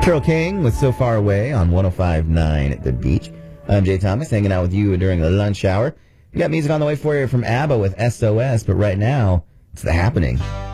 Cheryl King with So Far Away on 105.9 at The Beach. I'm Jay Thomas, hanging out with you during the lunch hour. We got music on the way for you from ABBA with SOS, but right now, it's The Happening.